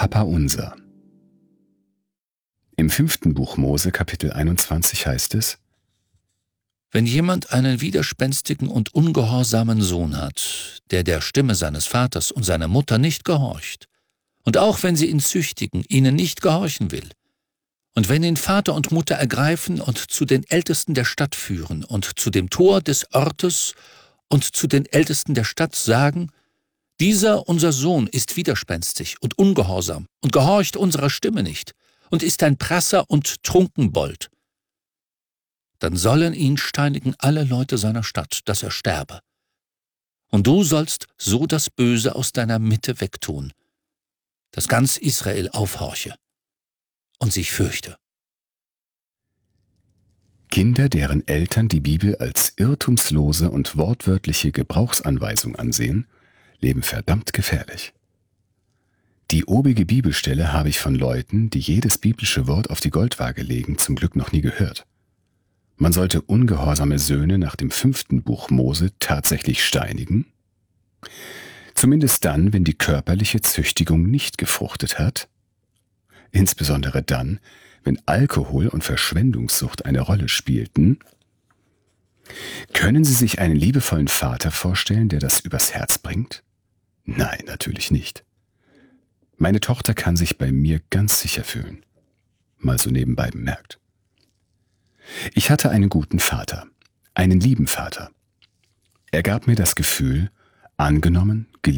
Vaterunser. Im 5. Buch Mose, Kapitel 21 heißt es: Wenn jemand einen widerspenstigen und ungehorsamen Sohn hat, der Stimme seines Vaters und seiner Mutter nicht gehorcht, und auch wenn sie ihn züchtigen, ihnen nicht gehorchen will, und wenn ihn Vater und Mutter ergreifen und zu den Ältesten der Stadt führen und zu dem Tor des Ortes und zu den Ältesten der Stadt sagen: Dieser unser Sohn ist widerspenstig und ungehorsam und gehorcht unserer Stimme nicht und ist ein Prasser und Trunkenbold, dann sollen ihn steinigen alle Leute seiner Stadt, dass er sterbe. Und du sollst so das Böse aus deiner Mitte wegtun, dass ganz Israel aufhorche und sich fürchte. Kinder, deren Eltern die Bibel als irrtumslose und wortwörtliche Gebrauchsanweisung ansehen, leben verdammt gefährlich. Die obige Bibelstelle habe ich von Leuten, die jedes biblische Wort auf die Goldwaage legen, zum Glück noch nie gehört. Man sollte ungehorsame Söhne nach dem 5. Buch Mose tatsächlich steinigen? Zumindest dann, wenn die körperliche Züchtigung nicht gefruchtet hat? Insbesondere dann, wenn Alkohol und Verschwendungssucht eine Rolle spielten? Können Sie sich einen liebevollen Vater vorstellen, der das übers Herz bringt? Nein, natürlich nicht. Meine Tochter kann sich bei mir ganz sicher fühlen. Mal so nebenbei bemerkt. Ich hatte einen guten Vater, einen lieben Vater. Er gab mir das Gefühl, angenommen,